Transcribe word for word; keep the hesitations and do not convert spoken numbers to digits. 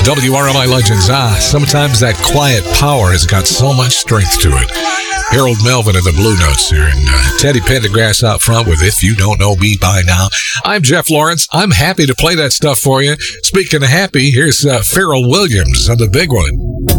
W R M I Legends. Ah, sometimes that quiet power has got so much strength to it. Harold Melvin of the Blue Notes here, and uh, Teddy Pendergrass out front with If You Don't Know Me By Now. I'm Jeff Lawrence. I'm happy to play that stuff for you. Speaking of happy, here's uh, Pharrell Williams on the big one.